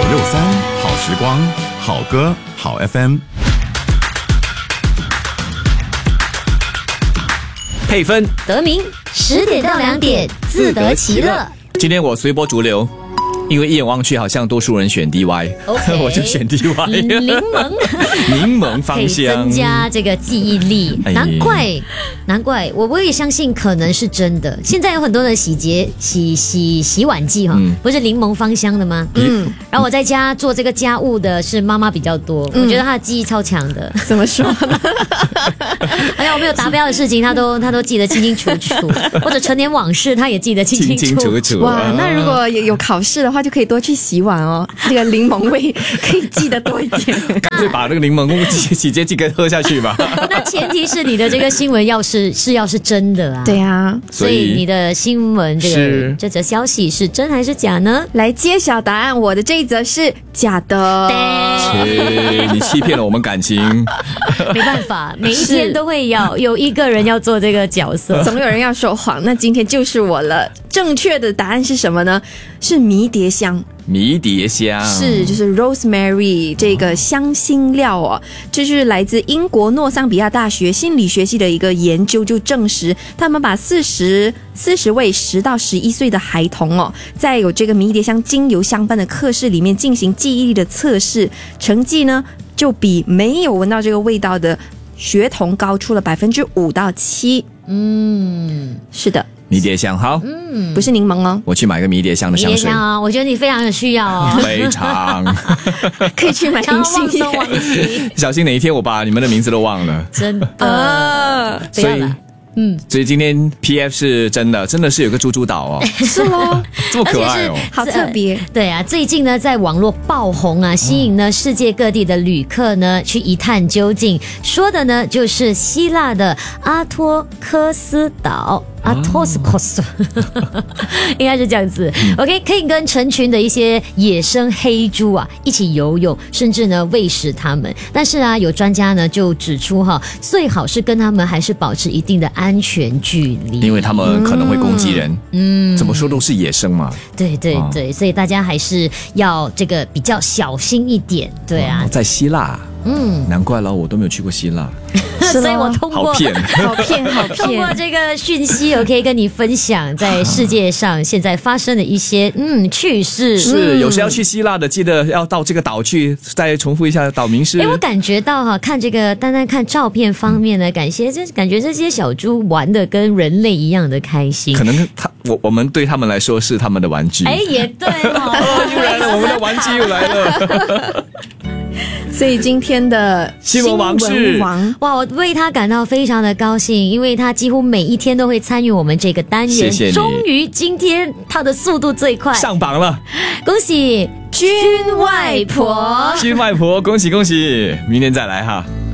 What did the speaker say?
963好时光，好歌好 FM。 配分得名10点到2点，自得其乐。 今天我随波逐流，因为一眼望去好像多数人选 DY， 我就选 DY。柠檬芳可以香， 增加这个记忆力。难怪，我也相信可能是真的。现在有很多的洗碗剂哈，不是柠檬芳香的吗？然后我在家做这个家务的是妈妈比较多，我觉得她的记忆超强的。 怎么说呢？ 哎呀，我没有达标的事情，她都记得清清楚楚，或者陈年往事，她也记得清清楚楚。 哇，那如果有考试的话，就可以多去洗碗哦，这个柠檬味可以记得多一点。 干脆把那个柠檬洗洁剂给喝下去吧。 那前提是你的这个新闻要是真的啊。 对啊， 所以你的新闻这则消息是真还是假呢？ 来揭晓答案，我的这一则是假的。 你欺骗了我们感情。 没办法，每一天都会有一个人要做这个角色， 总有人要说谎，那今天就是我了。正确的答案是什么呢？是迷迭香。 迷迭香是，就是 rosemary 这个香辛料哦，这是来自英国诺桑比亚大学心理学系的一个研究，就证实他们把40位10到11岁的孩童哦，在有这个迷迭香精油相伴的课室里面进行记忆力的测试，成绩呢就比没有闻到这个味道的学童高出了5%到7%。是的。 迷迭香好， 不是柠檬哦。 我去买个迷迭香的香水啊，我觉得你非常有需要哦， 非常可以去买明星耶。 小心哪一天我把你们的名字都忘了， 真的。 所以今天 PF 是真的是有个猪猪岛哦， 是咯， 这么可爱哦， 好特别。 对啊，最近呢在网络爆红啊，吸引呢世界各地的旅客呢去一探究竟，说的呢就是希腊的阿托克斯岛。阿托斯科斯，应该是这样子。OK， 可以跟成群的一些野生黑猪啊一起游泳，甚至呢喂食它们。但是啊，有专家呢就指出哈，最好是跟他们还是保持一定的安全距离， 因为他们可能会攻击人。怎么说都是野生嘛。 对，所以大家还是要这个比较小心一点。对啊， 在希腊。难怪了，我都没有去过希腊， 所以我通过好骗通过这个讯息，我可以跟你分享在世界上现在发生的一些趣事。 是，有谁要去希腊的，记得要到这个岛去。再重复一下岛名是。 我感觉到哈，看这个单单看照片方面呢，感觉这些小猪玩的跟人类一样的开心。 可能我们对他们来说是他们的玩具。 也对哦。 又来了，我们的玩具又来了。 所以今天的新闻王是哇，我为他感到非常的高兴，因为他几乎每一天都会参与我们这个单元。 谢谢你。 终于今天他的速度最快， 上榜了， 恭喜君外婆！ 君外婆，恭喜恭喜！明天再来哈。